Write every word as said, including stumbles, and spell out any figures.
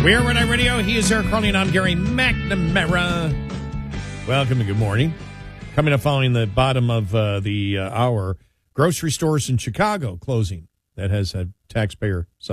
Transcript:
We are Red Eye Radio. He is Eric Carly, and I'm Gary McNamara. Welcome and good morning. Coming up following the bottom of uh, the uh, hour, grocery stores in Chicago closing. That has a taxpayer